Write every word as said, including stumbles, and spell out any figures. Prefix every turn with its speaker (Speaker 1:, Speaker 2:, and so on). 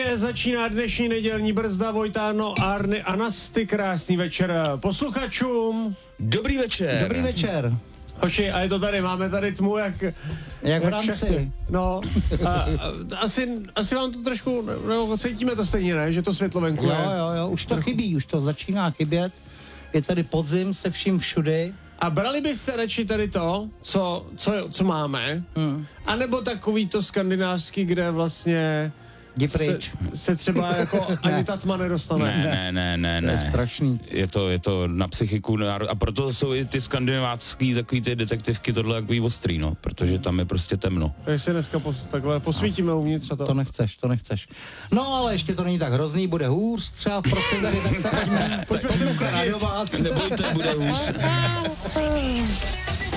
Speaker 1: Takže začíná dnešní nedělní brzda. Vojtáno, Arny a Nasty. Krásný večer posluchačům.
Speaker 2: Dobrý večer.
Speaker 3: Dobrý večer.
Speaker 1: Hoši, a je to tady, máme tady tmu, jak...
Speaker 3: Jak v rámci.
Speaker 1: No, a, a, asi, asi vám to trošku, no, cítíme to stejně, ne? Že to světlo venku je.
Speaker 3: Jo, jo, jo, už to chybí, už to začíná chybět. Je tady podzim se vším všudy.
Speaker 1: A brali byste radši tady to, co, co, co máme, hmm. anebo takový to skandinávský, kde vlastně se, se třeba jako ani ta tma nedostane.
Speaker 2: Ne, ne, ne, ne, ne.
Speaker 3: To je strašný.
Speaker 2: Je to, je to na psychiku a proto jsou i ty skandinávský takový ty detektivky tohle takový ostrý, no, protože tam je prostě temno.
Speaker 1: Takže si dneska pos, takhle posvítíme no. uvnitř a to.
Speaker 3: To nechceš, to nechceš. No, ale ještě to není tak hrozný, bude hůř, třeba v procenci, tak se pojďme,
Speaker 1: pojďme se radovat.
Speaker 2: Nebojte, bude hůř.